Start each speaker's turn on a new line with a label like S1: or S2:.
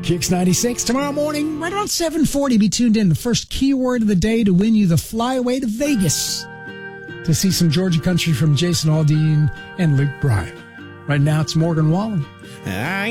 S1: Kicks 96 tomorrow morning, right around 7:40. Be tuned in. The first keyword of the day to win you the flyaway to Vegas to see some Georgia country from Jason Aldean and Luke Bryan. Right now, it's Morgan Wallen.